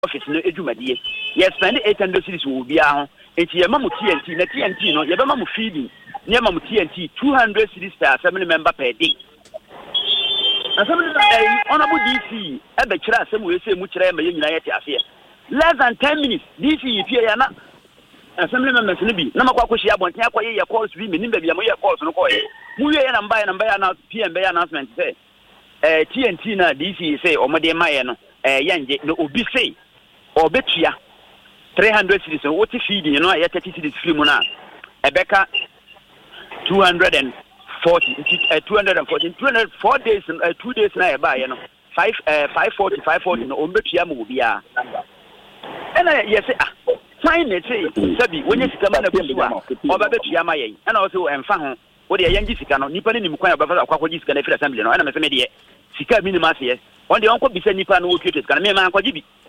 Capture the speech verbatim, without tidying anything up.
office no edwumadie ye spend eight hundred cedis wo bia ho enti ye ma mu T N T na T N T no ye be ma mu feeding ne ma mu T N T two hundred cedis per family member per day assembly member honorable D C e be kira asem we say mu kira ma ye nyina ye ti ase less than ten minutes D C yi pie ya na assembly members no bi na makwa kwashi abonten akoye ye calls bi menim ba bia mo ye calls no koye mu ye na mba na mba ya na P M be announcement say eh T N T na D C say o mo de maye no eh yanje no obi say obetua three hundred cedis what feeding you know ya thirty cedis free mu na ebeka two hundred forty uh, two hundred forty two hundred four days uh, two days na eba you know five uh, five forty five forty no obetua mu bia ena yes ah fine it say sabi wonye sika ma na kusuwa oba betua ma yen ena o say emfa ho wo de yanji sika no nipa ne nim kwan oba fa akwakoji sika na free assembly no ena me se me de sika minimum ase on de onko bisa nipa no wo twetwe sika na me ma akwaji bi